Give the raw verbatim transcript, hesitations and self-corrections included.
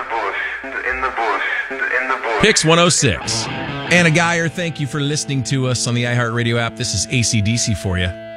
bush, in the bush, in the bush. Picks one oh six. Anna Geyer, thank you for listening to us on the iHeartRadio app. This is A C D C for you.